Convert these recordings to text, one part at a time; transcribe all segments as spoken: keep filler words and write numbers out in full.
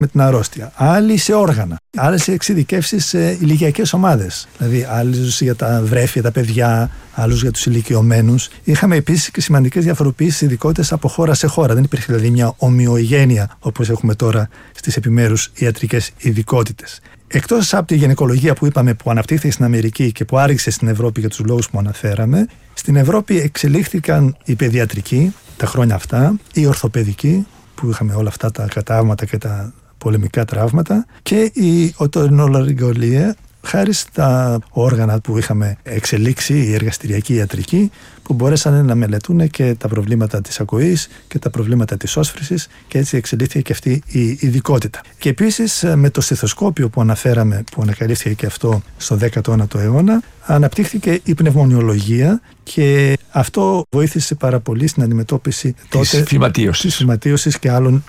με την αρρώστια, άλλοι σε όργανα, άλλες εξειδικεύσεις σε ηλικιακές ομάδες. Δηλαδή, άλλους για τα βρέφη, τα παιδιά, άλλους για τους ηλικιωμένους. Είχαμε επίσης και σημαντικές διαφοροποιήσεις ειδικότητες από χώρα σε χώρα. Δεν υπήρχε δηλαδή μια ομοιογένεια όπως έχουμε τώρα στις επιμέρους ιατρικές ειδικότητες. Εκτός από τη γυναικολογία που είπαμε, που αναπτύχθηκε στην Αμερική και που άργησε στην Ευρώπη για τους λόγους που αναφέραμε, στην Ευρώπη εξελίχθηκαν η παιδιατρική τα χρόνια αυτά, η ορθοπαιδική, που είχαμε όλα αυτά τα κατάγματα και τα πολεμικά τραύματα, και η οτορινολαριγκολία, χάρη στα όργανα που είχαμε εξελίξει, η εργαστηριακή ιατρική, που μπορέσαν να μελετούν και τα προβλήματα της ακοής και τα προβλήματα της όσφρησης, και έτσι εξελίχθηκε και αυτή η ειδικότητα. Και επίσης με το στιθοσκόπιο που αναφέραμε, που ανακαλύφθηκε και αυτό στο δέκατο ένατο αιώνα, αναπτύχθηκε η πνευμονιολογία, και αυτό βοήθησε πάρα πολύ στην αντιμετώπιση της φυματίωσης και άλλων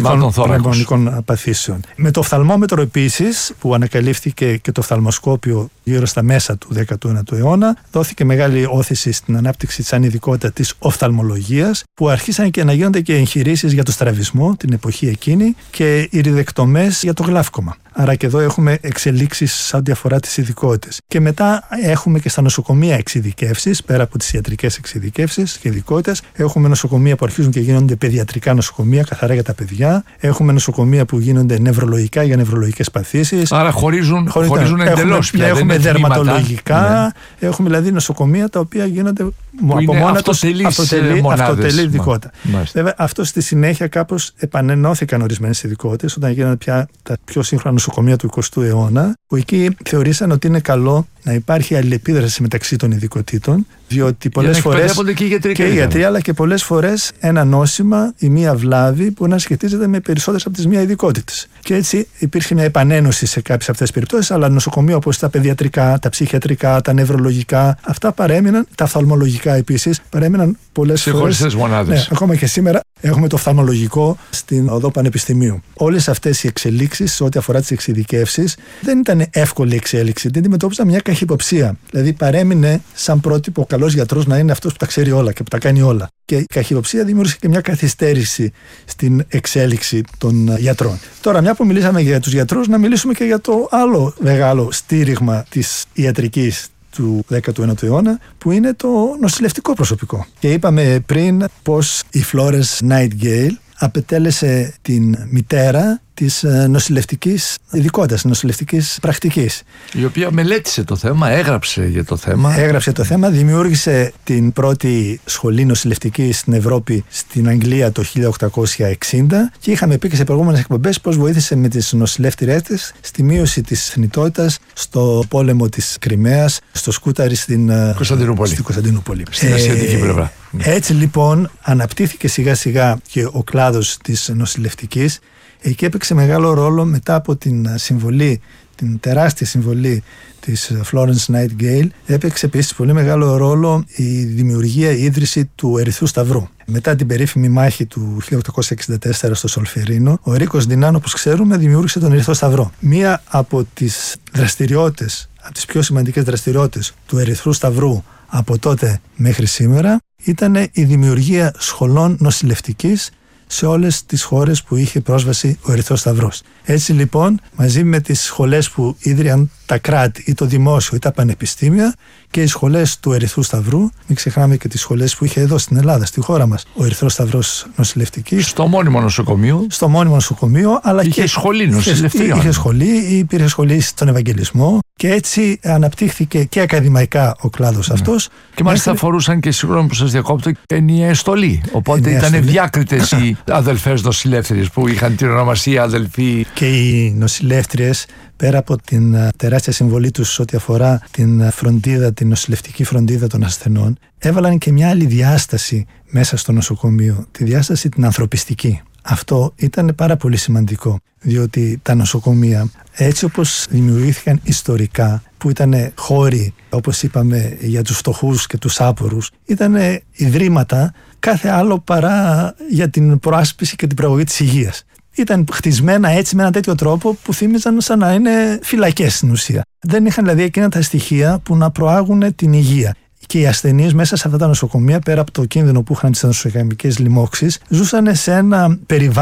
πνευμονικών παθήσεων. Με το οφθαλμόμετρο επίσης, που ανακαλύφθηκε, και το οφθαλμοσκόπιο γύρω στα μέσα του δέκατου ένατου αιώνα, δόθηκε μεγάλη όθηση στην ανάπτυξη της ανειδικότητα της οφθαλμολογίας, που αρχίσαν και να γίνονται και εγχειρήσεις για το στραβισμό την εποχή εκείνη και ηριδεκτομές για το γλαύκομα. Άρα και εδώ έχουμε εξελίξεις σε ό,τι αφορά τις ειδικότητες. Και μετά έχουμε και στα νοσοκομεία εξειδικεύσεις, πέρα από τις ιατρικές εξειδικεύσεις και ειδικότητες. Έχουμε νοσοκομεία που αρχίζουν και γίνονται παιδιατρικά νοσοκομεία, καθαρά για τα παιδιά. Έχουμε νοσοκομεία που γίνονται νευρολογικά για νευρολογικές παθήσεις. Άρα χωρίζουν, χωρίζουν εντελώς πια. Έχουμε δερματολογικά. Ναι. Έχουμε δηλαδή νοσοκομεία τα οποία γίνονται που από μόνα τους αυτοτελή ειδικότητα. Βέβαια, αυτό στη συνέχεια κάπως επανενώθηκαν ορισμένες ειδικότητες όταν γίνανε πια τα πιο σύγχρονα νοσοκομεία του εικοστού αιώνα, που εκεί θεωρήσαν ότι είναι καλό να υπάρχει αλληλεπίδραση μεταξύ των ειδικοτήτων, διότι πολλές φορές και οι γιατροί, και οι γιατροί, αλλά και πολλές φορές ένα νόσημα ή μία βλάβη που να σχετίζεται με περισσότερες από τις μία ειδικότητες. Και έτσι υπήρχε μια επανένωση σε κάποιες αυτές τις περιπτώσεις, αλλά νοσοκομεία όπως τα παιδιατρικά, τα ψυχιατρικά, τα νευρολογικά, αυτά παρέμειναν, τα οφθαλμολογικά επίσης, παρέμειναν πολλές φορές. Ξεχωριστές μονάδες. Ναι, ακόμα και σήμερα έχουμε το οφθαλμολογικό στην οδό Πανεπιστημίου. Όλες αυτές οι εξελίξεις, ό,τι αφορά τις εξειδικεύσεις, δεν ήταν εύκολη εξέλιξη. Δεν αντιμετώπιζαν μια καχυποψία. Δηλαδή, παρέμεινε σαν πρότυπο ο καλός γιατρός να είναι αυτός που τα ξέρει όλα και που τα κάνει όλα. Και η καχυποψία δημιούργησε και μια καθυστέρηση στην εξέλιξη των γιατρών. Τώρα, μια που μιλήσαμε για τους γιατρούς, να μιλήσουμε και για το άλλο μεγάλο στήριγμα της ιατρικής του δέκατου ένατου αιώνα, που είναι το νοσηλευτικό προσωπικό. Και είπαμε πριν πως η Florence Nightingale απετέλεσε την μητέρα της νοσηλευτικής ειδικότητας, νοσηλευτικής πρακτικής. Η οποία μελέτησε το θέμα, έγραψε για το θέμα. Έγραψε το θέμα, δημιούργησε την πρώτη σχολή νοσηλευτική στην Ευρώπη, στην Αγγλία, το χίλια οκτακόσια εξήντα, και είχαμε πει και σε προηγούμενες εκπομπές πως βοήθησε με τις νοσηλεύτριές της στη μείωση της θνητότητας στο πόλεμο της Κριμαίας, στο Σκούταρι στην Κωνσταντινούπολη. Στην, Κωνσταντινούπολη. στην ασιατική πλευρά. Έτσι λοιπόν αναπτύχθηκε σιγά σιγά και ο κλάδος της νοσηλευτικής. Εκεί έπαιξε μεγάλο ρόλο, μετά από την συμβολή, την τεράστια συμβολή της Florence Nightingale, έπαιξε επίσης πολύ μεγάλο ρόλο η δημιουργία, η ίδρυση του Ερυθρού Σταυρού. Μετά την περίφημη μάχη του χίλια οκτακόσια εξήντα τέσσερα στο Σολφερίνο, ο Ρίκος Ντινάν, όπως ξέρουμε, δημιούργησε τον Ερυθρό Σταυρό. Μία από τις δραστηριότητες, από τις πιο σημαντικές δραστηριότητες του Ερυθρού Σταυρού από τότε μέχρι σήμερα, ήταν η δημιουργία σχολών νοσηλευτικής σε όλες τις χώρες που είχε πρόσβαση ο Ερυθρός Σταυρός. Έτσι λοιπόν, μαζί με τις σχολές που ίδρυαν τα κράτη ή το δημόσιο ή τα πανεπιστήμια και οι σχολές του Ερυθρού Σταυρού, μην ξεχνάμε και τις σχολές που είχε εδώ στην Ελλάδα, στη χώρα μας, ο Ερυθρός Σταυρός νοσηλευτικής. Στο μόνιμο νοσοκομείο. Στο μόνιμο νοσοκομείο, αλλά είχε και σχολή νοσηλευτική. Είχε, είχε σχολή, υπήρχε σχολή στον Ευαγγελισμό, και έτσι αναπτύχθηκε και ακαδημαϊκά ο κλάδος ναι. αυτός. Και μάλιστα μέχρι... φορούσαν και, συγγνώμη που σας διακόπτω, ενιαία στολή. Οπότε ήταν διάκριτες οι αδελφές νοσηλεύτριες που είχαν την ονομασία αδελφοί. Και οι νοσηλεύτριες, πέρα από την τεράστια συμβολή τους ό,τι αφορά την φροντίδα, την νοσηλευτική φροντίδα των ασθενών, έβαλαν και μια άλλη διάσταση μέσα στο νοσοκομείο, τη διάσταση την ανθρωπιστική. Αυτό ήταν πάρα πολύ σημαντικό, διότι τα νοσοκομεία, έτσι όπως δημιουργήθηκαν ιστορικά, που ήταν χώροι, όπως είπαμε, για τους φτωχούς και τους άπορους, ήταν ιδρύματα κάθε άλλο παρά για την προάσπιση και την προαγωγή της υγείας. Ήταν χτισμένα έτσι με έναν τέτοιο τρόπο που θύμιζαν σαν να είναι φυλακές στην ουσία. Δεν είχαν δηλαδή εκείνα τα στοιχεία που να προάγουν την υγεία. Και οι ασθενείς μέσα σε αυτά τα νοσοκομεία, πέρα από το κίνδυνο που είχαν τις νοσοκομικές λοιμώξεις, ζούσαν σε ένα περιβάλλον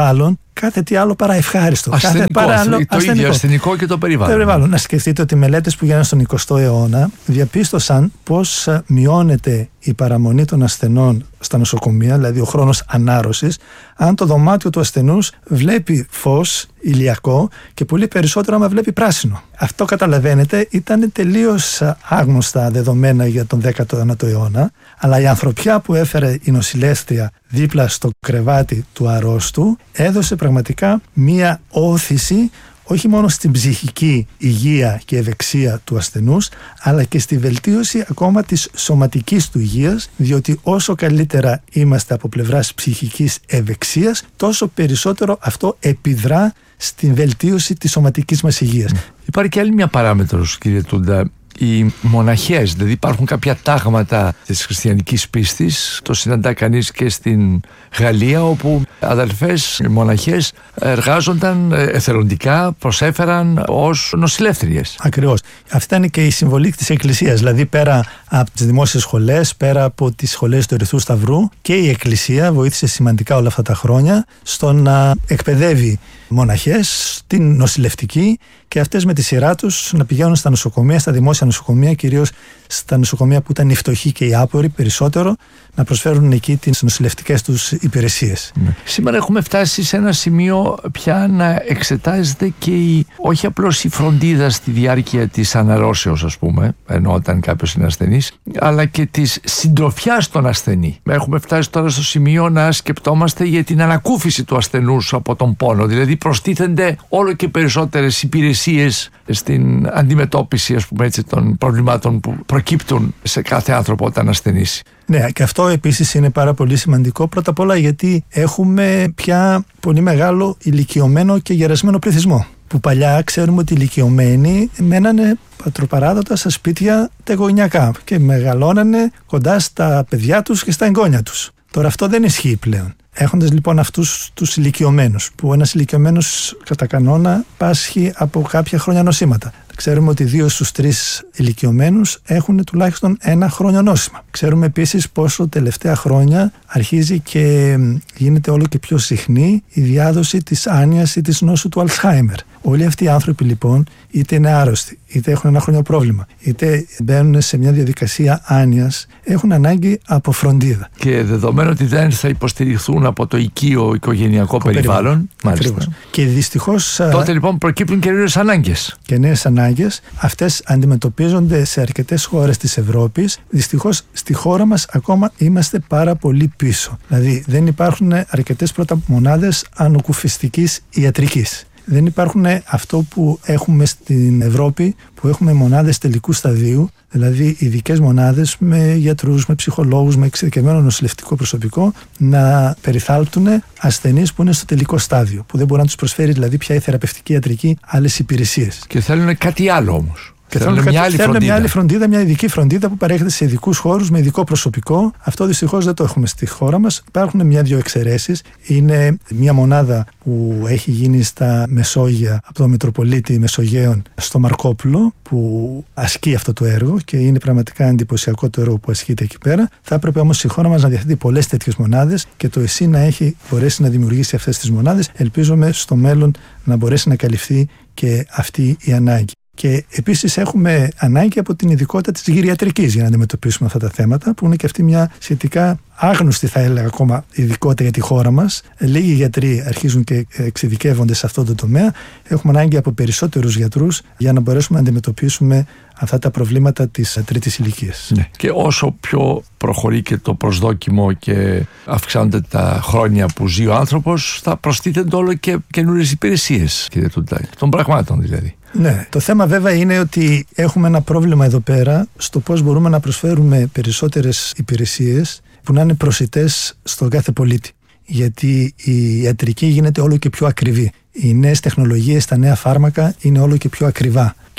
κάθε τι άλλο παρά ευχάριστο. Ασθενικό, κάθε παρά άλλο, το ασθενικό. ίδιο ασθενικό και το περιβάλλον. Το περιβάλλον. Να σκεφτείτε ότι μελέτες που γίνανε στον εικοστό αιώνα διαπίστωσαν πώς μειώνεται η παραμονή των ασθενών στα νοσοκομεία, δηλαδή ο χρόνος ανάρρωσης, αν το δωμάτιο του ασθενούς βλέπει φως ηλιακό και πολύ περισσότερο άμα βλέπει πράσινο. Αυτό, καταλαβαίνετε, ήταν τελείως άγνωστα δεδομένα για τον δέκατο ένατο αιώνα, αλλά η ανθρωπιά που έφερε η νοσηλεύτρια δίπλα στο κρεβάτι του αρρώστου έδωσε πραγματικά μία όθηση όχι μόνο στην ψυχική υγεία και ευεξία του ασθενούς, αλλά και στη βελτίωση ακόμα της σωματικής του υγείας, διότι όσο καλύτερα είμαστε από πλευράς ψυχικής ευεξίας, τόσο περισσότερο αυτό επιδρά στην βελτίωση της σωματικής μας υγείας. Υπάρχει και άλλη μια παράμετρος, κύριε Τούντα. Οι μοναχές, δηλαδή υπάρχουν κάποια τάγματα της χριστιανικής πίστης, το συναντά κανείς και στην Γαλλία, όπου αδελφές μοναχές εργάζονταν εθελοντικά, προσέφεραν ως νοσηλεύτριες. Ακριβώς. Αυτή είναι και η συμβολή της Εκκλησίας, δηλαδή πέρα από τις δημόσιες σχολές, πέρα από τις σχολές του Ερυθρού Σταυρού, και η Εκκλησία βοήθησε σημαντικά όλα αυτά τα χρόνια στο να εκπαιδεύει μοναχές στην νοσηλευτική και αυτές με τη σειρά τους να πηγαίνουν στα νοσοκομεία, στα δημόσια νοσοκομεία, κυρίως στα νοσοκομεία που ήταν οι φτωχοί και οι άποροι περισσότερο, να προσφέρουν εκεί τις νοσηλευτικές τους υπηρεσίες. Ναι. Σήμερα έχουμε φτάσει σε ένα σημείο πια να εξετάζεται και η, όχι απλώς η φροντίδα στη διάρκεια της αναρρώσεως, ας πούμε, ενώ όταν κάποιος είναι ασθενής, αλλά και της συντροφιάς των ασθενή. Έχουμε φτάσει τώρα στο σημείο να σκεπτόμαστε για την ανακούφιση του ασθενούς από τον πόνο. Δηλαδή προστίθενται όλο και περισσότερες υπηρεσίες στην αντιμετώπιση, ας πούμε έτσι, των προβλημάτων που προκύπτουν σε κάθε άνθρωπο όταν ασθενήσει. Ναι, και αυτό επίσης είναι πάρα πολύ σημαντικό. Πρώτα απ' όλα γιατί έχουμε πια πολύ μεγάλο ηλικιωμένο και γερασμένο πληθυσμό. Που παλιά ξέρουμε ότι οι ηλικιωμένοι μένανε πατροπαράδοτα στα σπίτια τα εγγονιακά και μεγαλώνανε κοντά στα παιδιά τους και στα εγγόνια τους. Τώρα αυτό δεν ισχύει πλέον. Έχοντας λοιπόν αυτούς τους ηλικιωμένους, που ένας ηλικιωμένος κατά κανόνα πάσχει από κάποια χρόνια νοσήματα. Ξέρουμε ότι δύο στους τρεις ηλικιωμένους έχουν τουλάχιστον ένα χρόνο νόσημα. Ξέρουμε επίσης πόσο τελευταία χρόνια αρχίζει και γίνεται όλο και πιο συχνή η διάδοση της άνοιας ή της νόσου του Αλτσχάιμερ. Όλοι αυτοί οι άνθρωποι λοιπόν είτε είναι άρρωστοι, είτε έχουν ένα χρονικό πρόβλημα, είτε μπαίνουν σε μια διαδικασία άνοιας, έχουν ανάγκη από φροντίδα. Και δεδομένου ότι δεν θα υποστηριχθούν από το οικείο οικογενειακό περιβάλλον. Μάλιστα. Και δυστυχώς. Τότε λοιπόν προκύπτουν και νέες ανάγκες. Και νέες ανάγκες. Αυτές αντιμετωπίζονται σε αρκετές χώρες της Ευρώπης. Δυστυχώς στη χώρα μας ακόμα είμαστε πάρα πολύ πίσω. Δηλαδή δεν υπάρχουν αρκετές πρώτα μονάδες ανοκουφιστικής ιατρικής. Δεν υπάρχουν αυτό που έχουμε στην Ευρώπη, που έχουμε μονάδες τελικού σταδίου, δηλαδή ειδικές μονάδες με γιατρούς, με ψυχολόγους, με εξειδικευμένο νοσηλευτικό προσωπικό, να περιθάλπτουν ασθενείς που είναι στο τελικό στάδιο, που δεν μπορεί να τους προσφέρει δηλαδή πια η θεραπευτική ιατρική άλλες υπηρεσίες. Και θέλουν κάτι άλλο όμως. Και θέλουν μια, άλλη θέλουν μια άλλη φροντίδα, μια ειδική φροντίδα που παρέχεται σε ειδικούς χώρους με ειδικό προσωπικό. Αυτό δυστυχώς δεν το έχουμε στη χώρα μας. Υπάρχουν μια-δυο εξαιρέσεις. Είναι μια μονάδα που έχει γίνει στα Μεσόγεια από τον Μητροπολίτη Μεσογείων στο Μαρκόπουλο, που ασκεί αυτό το έργο και είναι πραγματικά εντυπωσιακό το έργο που ασκείται εκεί πέρα. Θα έπρεπε όμως η χώρα μας να διαθέτει πολλές τέτοιες μονάδες και το ΕΣΥ να έχει μπορέσει να δημιουργήσει αυτές τις μονάδες. Ελπίζουμε στο μέλλον να μπορέσει να καλυφθεί και αυτή η ανάγκη. Και επίσης έχουμε ανάγκη από την ειδικότητα της γυριατρικής για να αντιμετωπίσουμε αυτά τα θέματα, που είναι και αυτή μια σχετικά άγνωστη, θα έλεγα, ακόμα ειδικότητα για τη χώρα μας. Λίγοι γιατροί αρχίζουν και εξειδικεύονται σε αυτό το τομέα. Έχουμε ανάγκη από περισσότερους γιατρούς για να μπορέσουμε να αντιμετωπίσουμε αυτά τα προβλήματα της τρίτης ηλικίας. Ναι. Και όσο πιο προχωρεί και το προσδόκιμο και αυξάνονται τα χρόνια που ζει ο άνθρωπος, θα προστίθενται όλο και καινούριες υπηρεσίες, κύριε Τούντα, των πραγμάτων δηλαδή. Ναι, το θέμα βέβαια είναι ότι έχουμε ένα πρόβλημα εδώ πέρα στο πώς μπορούμε να προσφέρουμε περισσότερες υπηρεσίες που να είναι προσιτές στον κάθε πολίτη. Γιατί η ιατρική γίνεται όλο και πιο ακριβή. Οι νέες τεχνολογίες, τα νέα φάρμακα είναι όλο και πιο ακριβά.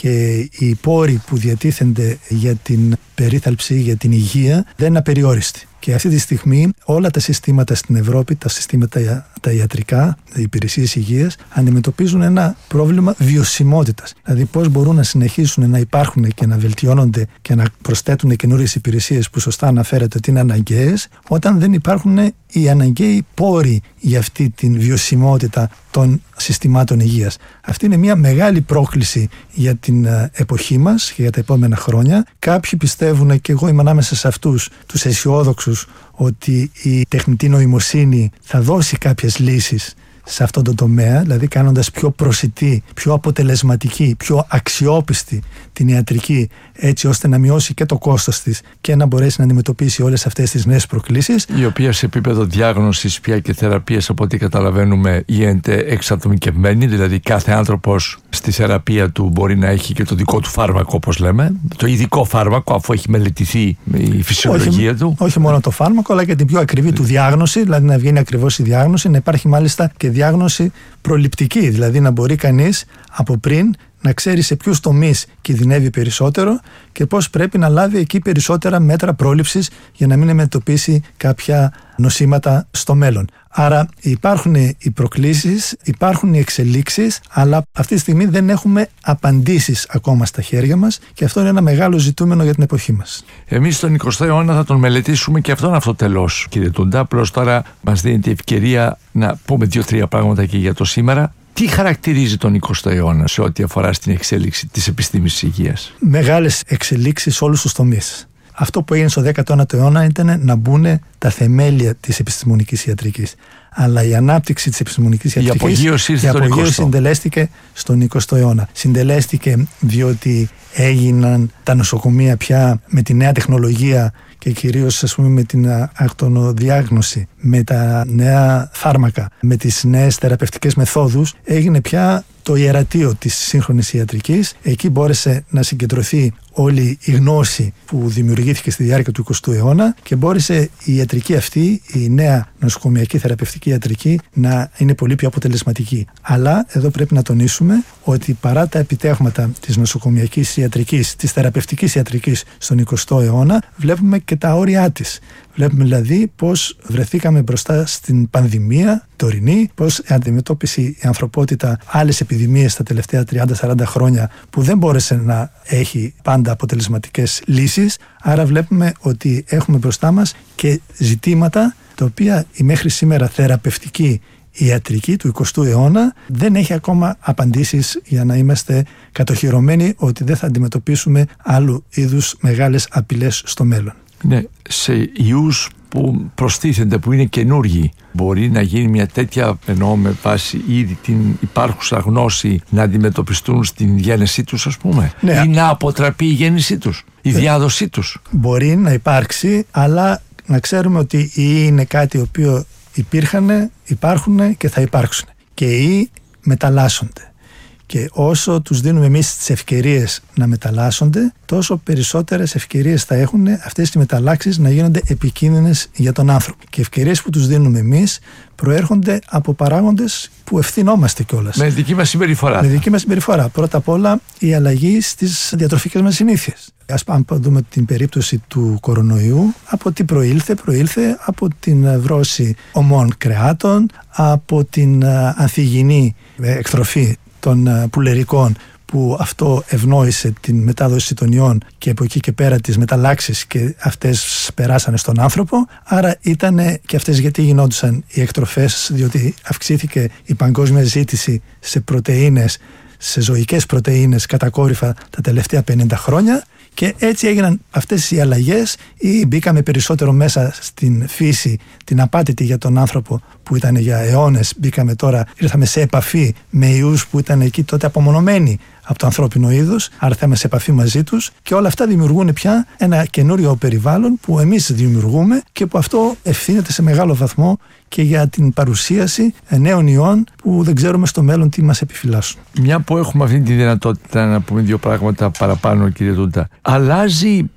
και οι πόροι που διατίθενται για την περίθαλψη, για την υγεία δεν είναι απεριόριστοι. Και αυτή τη στιγμή όλα τα συστήματα στην Ευρώπη, τα συστήματα τα ιατρικά, οι υπηρεσίες υγείας, αντιμετωπίζουν ένα πρόβλημα βιωσιμότητας. Δηλαδή πώς μπορούν να συνεχίσουν να υπάρχουν και να βελτιώνονται και να προσθέτουν καινούριες υπηρεσίες που σωστά αναφέρεται ότι είναι αναγκαίες, όταν δεν υπάρχουν οι αναγκαίοι πόροι για αυτή την βιωσιμότητα των συστημάτων υγείας. Αυτή είναι μια μεγάλη πρόκληση για την εποχή μας και για τα επόμενα χρόνια. Κάποιοι πιστεύουν, και εγώ είμαι ανάμεσα σε αυτούς τους αισιόδοξους, ότι η τεχνητή νοημοσύνη θα δώσει κάποιες λύσεις σε αυτόν τον τομέα, δηλαδή κάνοντας πιο προσιτή, πιο αποτελεσματική, πιο αξιόπιστη την ιατρική, έτσι ώστε να μειώσει και το κόστος της και να μπορέσει να αντιμετωπίσει όλες αυτές τις νέες προκλήσεις. Η οποία σε επίπεδο διάγνωσης πια και θεραπείας, από ό,τι καταλαβαίνουμε, γίνεται εξατομικευμένη, δηλαδή κάθε άνθρωπος στη θεραπεία του μπορεί να έχει και το δικό του φάρμακο, όπως λέμε, το ειδικό φάρμακο, αφού έχει μελετηθεί η φυσιολογία όχι, του. Όχι μόνο το φάρμακο, αλλά και την πιο ακριβή του διάγνωση, δηλαδή να βγαίνει ακριβώς η διάγνωση, να υπάρχει μάλιστα και διάγνωση προληπτική, δηλαδή να μπορεί κανείς από πριν να ξέρει σε ποιους τομείς κινδυνεύει περισσότερο και πώς πρέπει να λάβει εκεί περισσότερα μέτρα πρόληψης για να μην αντιμετωπίσει κάποια νοσήματα στο μέλλον. Άρα υπάρχουν οι προκλήσεις, υπάρχουν οι εξελίξεις, αλλά αυτή τη στιγμή δεν έχουμε απαντήσεις ακόμα στα χέρια μας και αυτό είναι ένα μεγάλο ζητούμενο για την εποχή μας. Εμείς στον εικοστό αιώνα θα τον μελετήσουμε και αυτόν αυτοτελώς, κύριε Τούντα. Απλώς τώρα μας δίνεται η ευκαιρία να πούμε δύο-τρία πράγματα και για το σήμερα. Τι χαρακτηρίζει τον εικοστό αιώνα σε ό,τι αφορά στην εξέλιξη της επιστήμης της υγείας? Μεγάλες εξελίξεις σε όλους τους τομείς. Αυτό που έγινε στο δέκατο ένατο αιώνα ήταν να μπουν τα θεμέλια της επιστημονικής ιατρικής. Αλλά η ανάπτυξη της επιστημονικής ιατρικής, η απογείωση, η απογείωση συντελέστηκε στον εικοστό αιώνα. Συντελέστηκε διότι έγιναν τα νοσοκομεία πια με τη νέα τεχνολογία και κυρίως, ας πούμε, με την ακτονοδιάγνωση, με τα νέα φάρμακα, με τις νέες θεραπευτικές μεθόδους, έγινε πια το ιερατείο της σύγχρονης ιατρικής. Εκεί μπόρεσε να συγκεντρωθεί όλη η γνώση που δημιουργήθηκε στη διάρκεια του εικοστού αιώνα και μπόρεσε η ιατρική αυτή, η νέα νοσοκομιακή θεραπευτική ιατρική, να είναι πολύ πιο αποτελεσματική. Αλλά εδώ πρέπει να τονίσουμε ότι παρά τα επιτεύγματα της νοσοκομιακής ιατρικής, της θεραπευτικής ιατρικής στον εικοστό αιώνα, βλέπουμε και τα όρια της. Βλέπουμε δηλαδή πώς βρεθήκαμε μπροστά στην πανδημία τωρινή, πώς αντιμετώπισε η ανθρωπότητα άλλες επιδημίες τα τελευταία τριάντα σαράντα χρόνια που δεν μπόρεσε να έχει πάντα αποτελεσματικές λύσεις. Άρα βλέπουμε ότι έχουμε μπροστά μας και ζητήματα τα οποία η μέχρι σήμερα θεραπευτική ιατρική του εικοστού αιώνα δεν έχει ακόμα απαντήσεις για να είμαστε κατοχυρωμένοι ότι δεν θα αντιμετωπίσουμε άλλου είδους μεγάλες απειλές στο μέλλον. Ναι, σε ιούς που προστίθενται, που είναι καινούργοι, μπορεί να γίνει μια τέτοια, εννοώ με βάση ήδη την υπάρχουσα γνώση, να αντιμετωπιστούν στην γέννησή τους, ας πούμε, ναι, ή να αποτραπεί η γέννησή τους, η ε, διάδοσή τους? Μπορεί να υπάρξει, αλλά να ξέρουμε ότι οι ιοί είναι κάτι το οποίο υπήρχαν, υπάρχουν και θα υπάρξουν. Και οι ιοί μεταλλάσσονται. Και όσο τους δίνουμε εμείς τις ευκαιρίες να μεταλλάσσονται, τόσο περισσότερες ευκαιρίες θα έχουν αυτές οι μεταλλάξεις να γίνονται επικίνδυνες για τον άνθρωπο. Και οι ευκαιρίες που τους δίνουμε εμείς προέρχονται από παράγοντες που ευθυνόμαστε κιόλας. Με δική μας συμπεριφορά. Με δική μας συμπεριφορά. Πρώτα απ' όλα η αλλαγή στις διατροφικές μας συνήθειες. Ας πάμε δούμε την περίπτωση του κορονοϊού. Από τι προήλθε? Προήλθε από την βρώση ομών κρεάτων, από την ανθυγιεινή εκτροφή των πουλερικών, που αυτό ευνόησε την μετάδοση των ιών και από εκεί και πέρα τις μεταλλάξεις και αυτές περάσανε στον άνθρωπο. Άρα ήταν και αυτές γιατί γινόντουσαν οι εκτροφές, διότι αυξήθηκε η παγκόσμια ζήτηση σε πρωτεΐνες, σε ζωικές πρωτεΐνες κατακόρυφα τα τελευταία πενήντα χρόνια. Και έτσι έγιναν αυτές οι αλλαγές, ή μπήκαμε περισσότερο μέσα στην φύση, την απάτητη για τον άνθρωπο που ήταν για αιώνες. Μπήκαμε τώρα, ήρθαμε σε επαφή με ιούς που ήταν εκεί τότε απομονωμένοι από το ανθρώπινο είδος, άρα ήρθαμε σε επαφή μαζί τους και όλα αυτά δημιουργούν πια ένα καινούριο περιβάλλον που εμείς δημιουργούμε και που αυτό ευθύνεται σε μεγάλο βαθμό και για την παρουσίαση νέων ιών που δεν ξέρουμε στο μέλλον τι μας επιφυλάσσουν. Μια που έχουμε αυτή τη δυνατότητα να πούμε δύο πράγματα παραπάνω, κύριε Τούντα, αλλάζει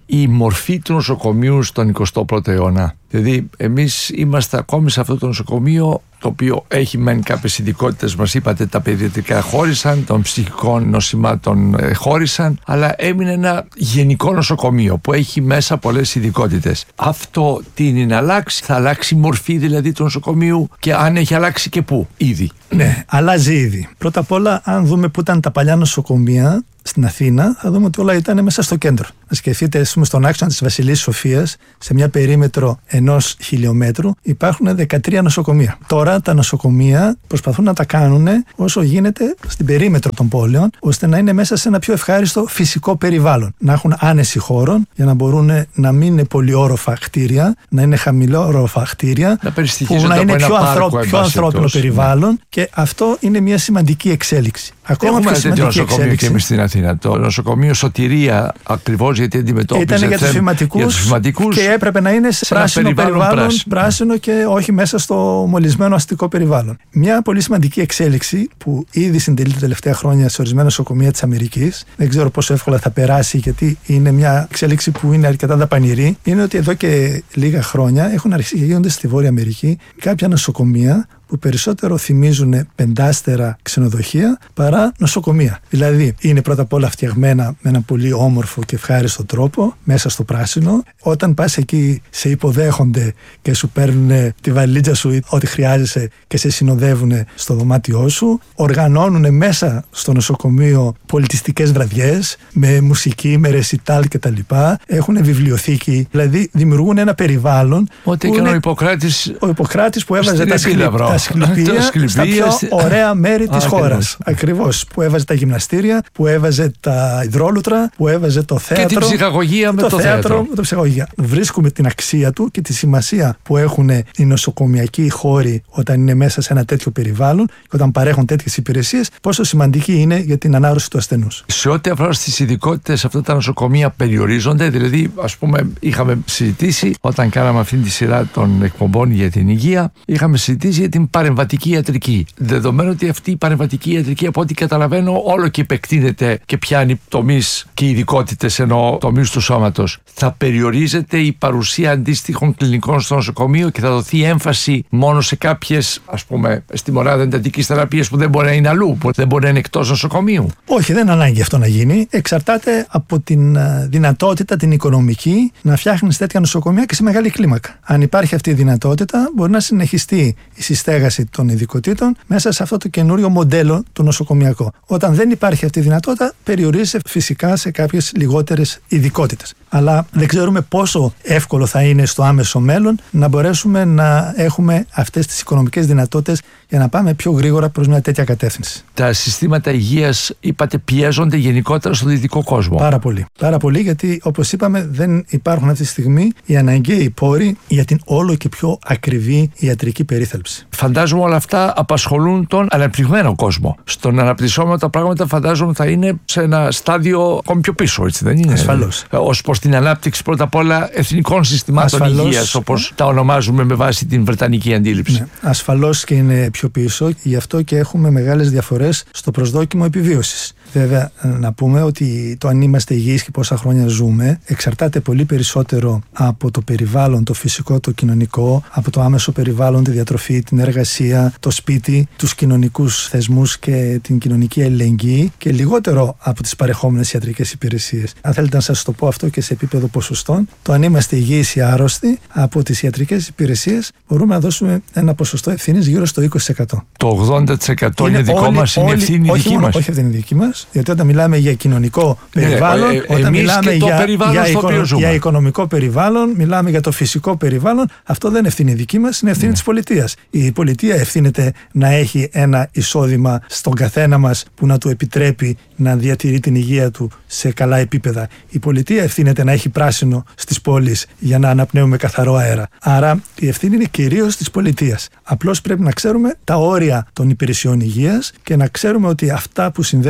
η μορφή του νοσοκομείου στον εικοστό πρώτο αιώνα. Δηλαδή, εμείς είμαστε ακόμη σε αυτό το νοσοκομείο, το οποίο έχει μεν κάποιες ειδικότητες, μας είπατε, τα παιδιατρικά χώρισαν, των ψυχικών νοσημάτων χώρισαν, αλλά έμεινε ένα γενικό νοσοκομείο που έχει μέσα πολλές ειδικότητες. Αυτό τι είναι να αλλάξει, θα αλλάξει η μορφή δηλαδή του νοσοκομείου, και αν έχει αλλάξει και πού ήδη? Ναι, αλλάζει ήδη. Πρώτα απ' όλα, αν δούμε πού ήταν τα παλιά νοσοκομεία στην Αθήνα, θα δούμε ότι όλα ήταν μέσα στο κέντρο. Να σκεφτείτε, ας πούμε, στον άξονα της Βασιλής Σοφίας, σε μια περίμετρο ενός χιλιόμετρου, υπάρχουν δεκατρία νοσοκομεία. Τώρα τα νοσοκομεία προσπαθούν να τα κάνουν όσο γίνεται στην περίμετρο των πόλεων, ώστε να είναι μέσα σε ένα πιο ευχάριστο φυσικό περιβάλλον. Να έχουν άνεση χώρων για να μπορούν να μην είναι πολυόροφα κτίρια, να είναι χαμηλόροφα κτίρια, να που να είναι πιο, ανθρώπ, πιο ανθρώπινο περιβάλλον, ναι. Και αυτό είναι μια σημαντική εξέλιξη. Ακόμα Έχουμε πιο σημαντική νοσοκομείο εξέλιξη. Και εμείς στην Αθήνα. Το νοσοκομείο Σωτηρία, ακριβώς γιατί αντιμετώπιζε ήταν για τους φυματικούς και έπρεπε να είναι σε πράσινο περιβάλλον, περιβάλλον πράσινο και όχι μέσα στο μολυσμένο αστικό περιβάλλον. Μια πολύ σημαντική εξέλιξη που ήδη συντελεί τα τελευταία χρόνια σε ορισμένα νοσοκομεία της Αμερικής, δεν ξέρω πόσο εύκολα θα περάσει, γιατί είναι μια εξέλιξη που είναι αρκετά δαπανηρή, είναι ότι εδώ και λίγα χρόνια έχουν αρχίσει και γίνονται στη Βόρεια Αμερική κάποια νοσοκομεία που περισσότερο θυμίζουν πεντάστερα ξενοδοχεία παρά νοσοκομεία. Δηλαδή, είναι πρώτα απ' όλα φτιαγμένα με ένα πολύ όμορφο και ευχάριστο τρόπο, μέσα στο πράσινο. Όταν πας εκεί, σε υποδέχονται και σου παίρνουν τη βαλίτσα σου, ό,τι χρειάζεσαι, και σε συνοδεύουν στο δωμάτιό σου. Οργανώνουν μέσα στο νοσοκομείο πολιτιστικές βραδιές, με μουσική, με ρεσιτάλ κτλ. Έχουν βιβλιοθήκη, δηλαδή δημιουργούν ένα περιβάλλον. Ό,τι έκανε ο Ιπποκράτης. Ο Ιπποκράτης που έβαζε τα σκληρά. Τα σκληπία στα πιο ωραία μέρη της χώρας. Ακριβώς. Που έβαζε τα γυμναστήρια, που έβαζε τα υδρόλουτρα, που έβαζε το θέατρο. Και την ψυχαγωγία με το, το θέατρο. Με το ψυχαγωγία. Βρίσκουμε την αξία του και τη σημασία που έχουν οι νοσοκομιακοί χώροι όταν είναι μέσα σε ένα τέτοιο περιβάλλον και όταν παρέχουν τέτοιες υπηρεσίες, πόσο σημαντική είναι για την ανάρρωση του ασθενούς. Σε ό,τι αφορά στις ειδικότητες, αυτά τα νοσοκομεία περιορίζονται. Δηλαδή, ας πούμε, είχαμε συζητήσει όταν κάναμε αυτή τη σειρά των εκπομπών για την υγεία, είχαμε συζητήσει για την παρεμβατική ιατρική. Δεδομένου ότι αυτή η παρεμβατική ιατρική, από ό,τι καταλαβαίνω, όλο και επεκτείνεται και πιάνει τομείς και ειδικότητες, ενώ τομείς του σώματος. Θα περιορίζεται η παρουσία αντίστοιχων κλινικών στο νοσοκομείο και θα δοθεί έμφαση μόνο σε κάποιες, ας πούμε, στη μονάδα εντατικής θεραπείας που δεν μπορεί να είναι αλλού, που δεν μπορεί να είναι εκτός νοσοκομείου? Όχι, δεν ανάγκη αυτό να γίνει. Εξαρτάται από την δυνατότητα, την οικονομική, να φτιάχνεις τέτοια νοσοκομεία και σε μεγάλη κλίμακα. Αν υπάρχει αυτή η δυνατότητα, μπορεί να συνεχιστεί η στέγαση των ειδικοτήτων μέσα σε αυτό το καινούριο μοντέλο του νοσοκομιακό. Όταν δεν υπάρχει αυτή η δυνατότητα, περιορίζεται φυσικά σε κάποιες λιγότερες ειδικότητες. Αλλά δεν ξέρουμε πόσο εύκολο θα είναι στο άμεσο μέλλον να μπορέσουμε να έχουμε αυτές τις οικονομικές δυνατότητες για να πάμε πιο γρήγορα προς μια τέτοια κατεύθυνση. Τα συστήματα υγείας, είπατε, πιέζονται γενικότερα στον δυτικό κόσμο. Πάρα πολύ. Πάρα πολύ, γιατί όπως είπαμε, δεν υπάρχουν αυτή τη στιγμή οι αναγκαίοι πόροι για την όλο και πιο ακριβή ιατρική περίθαλψη. Φαντάζομαι όλα αυτά απασχολούν τον αναπτυγμένο κόσμο. Στον αναπτυσσόμενο τα πράγματα, φαντάζομαι, θα είναι σε ένα στάδιο ακόμη πιο πίσω, έτσι δεν είναι? Ασφαλώς. Ως προς την ανάπτυξη πρώτα απ' όλα εθνικών συστημάτων Ασφαλώς, υγείας, όπως τα ονομάζουμε με βάση την βρετανική αντίληψη. Ναι, ασφαλώς και είναι πιο πίσω, γι' αυτό και έχουμε μεγάλες διαφορές στο προσδόκιμο επιβίωσης. Βέβαια, να πούμε ότι το αν είμαστε υγιείς και πόσα χρόνια ζούμε εξαρτάται πολύ περισσότερο από το περιβάλλον, το φυσικό, το κοινωνικό, από το άμεσο περιβάλλον, τη διατροφή, την εργασία, το σπίτι, τους κοινωνικούς θεσμούς και την κοινωνική αλληλεγγύη, και λιγότερο από τις παρεχόμενες ιατρικές υπηρεσίες. Αν θέλετε να σας το πω αυτό και σε επίπεδο ποσοστών, το αν είμαστε υγιείς ή άρρωστοι, από τις ιατρικές υπηρεσίες μπορούμε να δώσουμε ένα ποσοστό ευθύνης γύρω στο είκοσι τοις εκατό. Το ογδόντα τοις εκατό είναι, είναι δικό μας, είναι ευθύνη όχι, δική μας. Όχι ευθύνη δική μας, γιατί όταν μιλάμε για κοινωνικό περιβάλλον, ναι, ε, όταν μιλάμε για, για, οικονο, για οικονομικό περιβάλλον, μιλάμε για το φυσικό περιβάλλον, αυτό δεν είναι ευθύνη δική μας, είναι ευθύνη ναι. της πολιτείας. Η πολιτεία ευθύνεται να έχει ένα εισόδημα στον καθένα μας που να του επιτρέπει να διατηρεί την υγεία του σε καλά επίπεδα. Η πολιτεία ευθύνεται να έχει πράσινο στις πόλεις για να αναπνέουμε καθαρό αέρα. Άρα η ευθύνη είναι κυρίως της πολιτείας. Απλώς πρέπει να ξέρουμε τα όρια των υπηρεσιών υγείας και να ξέρουμε ότι αυτά που συμβαίνουν στις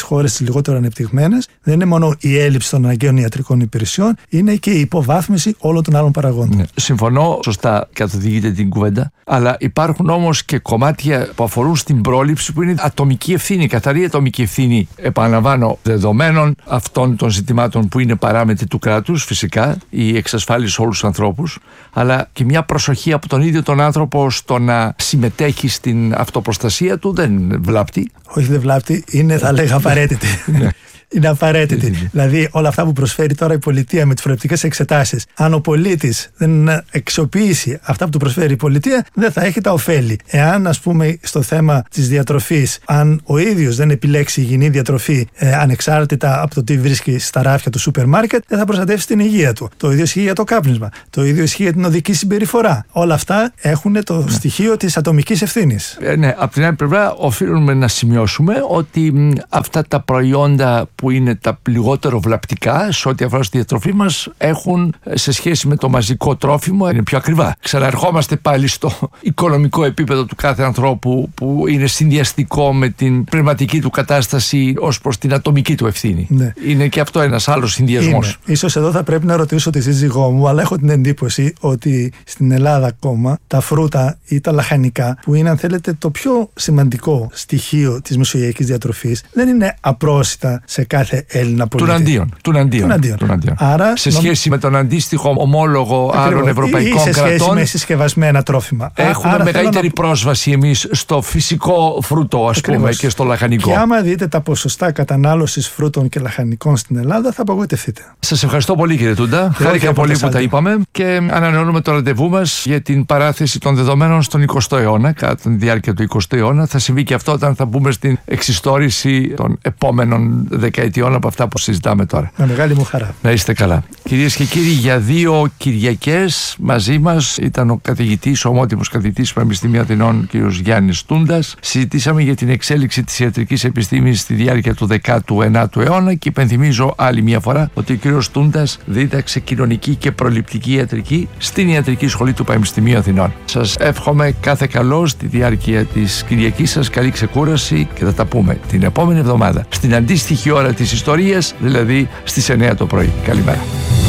χώρες, τις λιγότερο ανεπτυγμένες, δεν είναι μόνο η έλλειψη των αναγκαίων ιατρικών υπηρεσιών, είναι και η υποβάθμιση όλων των άλλων παραγόντων. Ναι, συμφωνώ, σωστά καθοδηγείτε την κουβέντα, αλλά υπάρχουν όμως και κομμάτια που αφορούν στην πρόληψη που είναι ατομική ευθύνη, καθαρή ατομική ευθύνη, επαναλαμβάνω, δεδομένων αυτών των ζητημάτων που είναι παράμετροι του κράτους, φυσικά, η εξασφάλιση σε όλους τους ανθρώπους, αλλά και μια προσοχή από τον ίδιο τον άνθρωπο στο να συμμετέχει στην αυτοπροστασία του δεν βλάπτει. Όχι, δεν βλάπτει, είναι, θα λέγα, απαραίτητη. Είναι απαραίτητη. Δηλαδή, όλα αυτά που προσφέρει τώρα η πολιτεία με τις προληπτικές εξετάσεις, αν ο πολίτης δεν αξιοποιήσει αυτά που του προσφέρει η πολιτεία, δεν θα έχει τα ωφέλη. Εάν, ας πούμε, στο θέμα της διατροφής, αν ο ίδιος δεν επιλέξει υγιεινή διατροφή, ε, ανεξάρτητα από το τι βρίσκει στα ράφια του σούπερ μάρκετ, δεν θα προστατεύσει την υγεία του. Το ίδιο ισχύει για το κάπνισμα. Το ίδιο ισχύει για την οδική συμπεριφορά. Όλα αυτά έχουν το ναι. στοιχείο της ατομικής ευθύνης. Ε, ναι, από την άλλη πλευρά, οφείλουμε να σημειώσουμε ότι μ, αυτά τα προϊόντα που είναι τα λιγότερο βλαπτικά σε ό,τι αφορά στη διατροφή μας έχουν σε σχέση με το μαζικό τρόφιμο είναι πιο ακριβά. Ξαναρχόμαστε πάλι στο οικονομικό επίπεδο του κάθε ανθρώπου που είναι συνδυαστικό με την πνευματική του κατάσταση ως προς την ατομική του ευθύνη. Ναι. Είναι και αυτό ένας άλλος συνδυασμός. Ίσως εδώ θα πρέπει να ρωτήσω τη σύζυγό μου, αλλά έχω την εντύπωση ότι στην Ελλάδα ακόμα τα φρούτα ή τα λαχανικά, που είναι αν θέλετε το πιο σημαντικό στοιχείο της μεσογειακής διατροφής, δεν είναι απρόσιτα σε κάθε Έλληνα πολίτη. Τουναντίον. Τουναντίον. Τουναντίον. Άρα, σε σχέση νομ... με τον αντίστοιχο ομόλογο άλλων ευρωπαϊκών κρατών. Ή σε σχέση κρατών, με συσκευασμένα τρόφιμα. Έχουμε άρα μεγαλύτερη να... πρόσβαση εμείς στο φυσικό φρούτο, ας πούμε, και στο λαχανικό. Και άμα δείτε τα ποσοστά κατανάλωσης φρούτων και λαχανικών στην Ελλάδα, θα απογοητευτείτε. Σας ευχαριστώ πολύ, κύριε Τούντα. Χάρηκα πολύ που τα είπαμε και ανανεώνουμε το ραντεβού μας για την παράθεση των δεδομένων στον εικοστό αιώνα. Κατά τη διάρκεια του εικοστού αιώνα θα συμβεί και αυτό όταν θα μπούμε στην εξιστόρηση των επόμενων δεκαετιών από αυτά που συζητάμε τώρα. Με μεγάλη μου χαρά. Να είστε καλά. Κυρίες και κύριοι, για δύο Κυριακές μαζί μας ήταν ο καθηγητής, ο ομότιμος καθηγητής του Πανεπιστημίου Αθηνών, κ. Γιάννης Τούντας. Συζητήσαμε για την εξέλιξη της ιατρικής επιστήμης στη διάρκεια του δέκατου ένατου αιώνα και υπενθυμίζω άλλη μια φορά ότι ο κ. Τούντας δίδαξε κοινωνική και προληπτική ιατρική στην Ιατρική Σχολή του Πανεπιστημίου Αθηνών. Σας εύχομαι κάθε καλό στη διάρκεια της Κυριακής σας, καλή ξεκούραση και θα τα πούμε την επόμενη εβδομάδα στην αντίστοιχη ώρα της ιστορίας, δηλαδή στις εννιά το πρωί. Καλημέρα.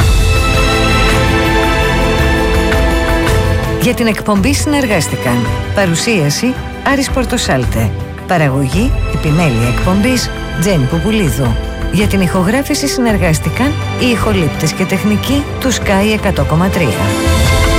Για την εκπομπή συνεργάστηκαν παρουσίαση Άρης Πορτοσάλτε, παραγωγή επιμέλεια εκπομπής Τζέννη Πουπουλίδου. Για την ηχογράφηση συνεργάστηκαν οι ηχολήπτες και τεχνικοί του Sky εκατό κόμμα τρία.